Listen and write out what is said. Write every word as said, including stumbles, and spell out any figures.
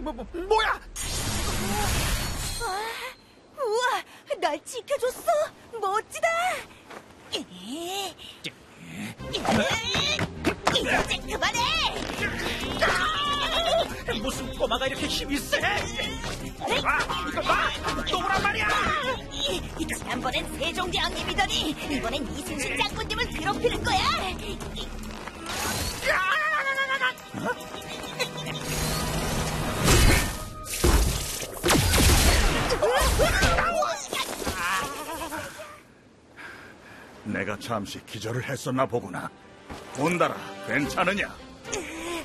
뭐, 뭐, 뭐야? 아, 우와, 날 지켜줬어. 멋지다. 이제 그만해. 무슨 꼬마가 이렇게 힘이 세? 아, 이거 봐! 또 오란 말이야! 지난번엔 세종대왕님이더니 이번엔 이순신 장군님을 괴롭히는 거야. 내가 잠시 기절을 했었나 보구나. 온달아, 괜찮으냐?